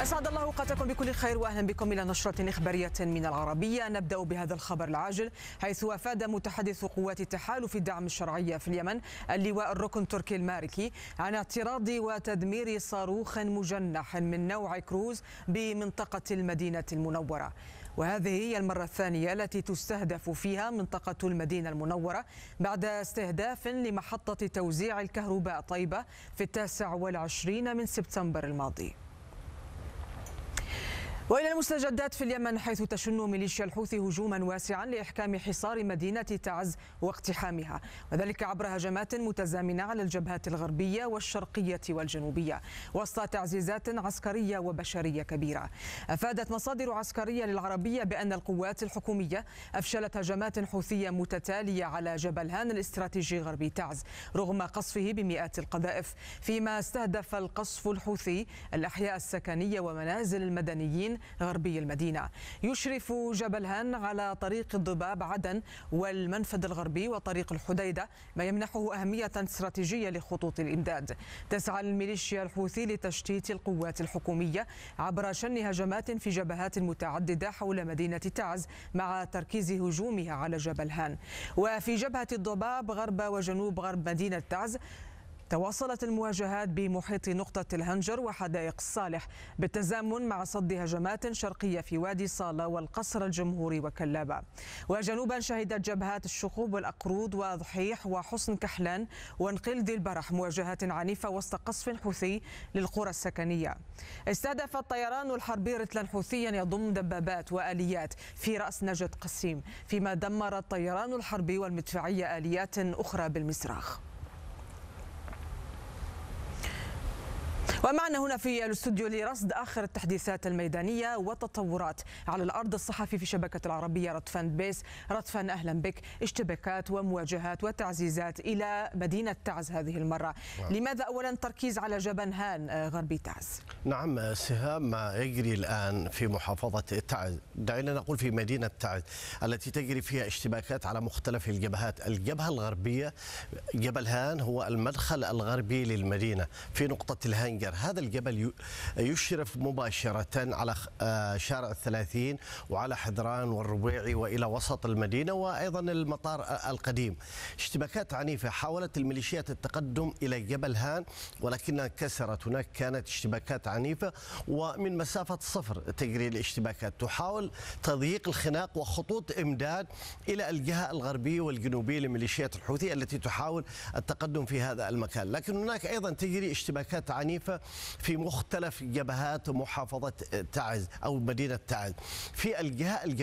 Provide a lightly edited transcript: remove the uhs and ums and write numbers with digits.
أسعد الله أوقاتكم بكل خير وأهلا بكم إلى نشرة إخبارية من العربية. نبدأ بهذا الخبر العاجل، حيث أفاد متحدث قوات تحالف الدعم الشرعية في اليمن اللواء الركن تركي الماركي عن اعتراض وتدمير صاروخ مجنح من نوع كروز بمنطقة المدينة المنورة. وهذه هي المرة الثانية التي تستهدف فيها منطقة المدينة المنورة بعد استهداف لمحطة توزيع الكهرباء طيبة في 29 من سبتمبر الماضي. وإلى المستجدات في اليمن، حيث تشن ميليشيا الحوثي هجوما واسعا لإحكام حصار مدينة تعز واقتحامها، وذلك عبر هجمات متزامنة على الجبهات الغربية والشرقية والجنوبية وسط تعزيزات عسكرية وبشرية كبيرة. أفادت مصادر عسكرية للعربية بأن القوات الحكومية أفشلت هجمات حوثية متتالية على جبل هان الاستراتيجي غربي تعز رغم قصفه بمئات القذائف، فيما استهدف القصف الحوثي الأحياء السكنية ومنازل المدنيين غربي المدينة. يشرف جبل هان على طريق الضباب عدن والمنفذ الغربي وطريق الحديدة، ما يمنحه أهمية استراتيجية لخطوط الإمداد. تسعى الميليشيا الحوثي لتشتيت القوات الحكومية عبر شن هجمات في جبهات متعددة حول مدينة تعز مع تركيز هجومها على جبل هان. وفي جبهة الضباب غرب وجنوب غرب مدينة تعز تواصلت المواجهات بمحيط نقطة الهنجر وحدائق الصالح بالتزامن مع صد هجمات شرقية في وادي صالة والقصر الجمهوري وكلابة. وجنوبا شهدت جبهات الشقوب والأقرود وضحيح وحصن كحلان وانقل ذي البرح مواجهات عنيفة وسط قصف حوثي للقرى السكنية. استهدف الطيران الحربي رتلا حوثيا يضم دبابات وآليات في رأس نجد قسيم، فيما دمر الطيران الحربي والمدفعية آليات أخرى بالمسراخ. ومعنا هنا في الاستوديو لرصد آخر التحديثات الميدانية والتطورات على الأرض الصحفي في شبكة العربية رطفان بيس. رطفان، أهلا بك. اشتباكات ومواجهات وتعزيزات إلى مدينة تعز هذه المرة، لماذا أولا تركيز على جبل هان غربي تعز؟ نعم سهام، ما يجري الآن في محافظة تعز، دعينا نقول في مدينة تعز التي تجري فيها اشتباكات على مختلف الجبهات. الجبهة الغربية جبل هان هو المدخل الغربي للمدينة في نقطة الهنجر. هذا الجبل يشرف مباشرة على شارع الثلاثين وعلى حدران والربيعي وإلى وسط المدينة وأيضا المطار القديم. اشتباكات عنيفة، حاولت الميليشيات التقدم إلى جبل هان ولكنها كسرت. هناك كانت اشتباكات عنيفة ومن مسافة صفر تجري الاشتباكات، تحاول تضييق الخناق وخطوط إمداد إلى الجهة الغربية والجنوبية لميليشيات الحوثي التي تحاول التقدم في هذا المكان. لكن هناك أيضا تجري اشتباكات عنيفة في مختلف جبهات محافظة تعز أو مدينة تعز. في الجهة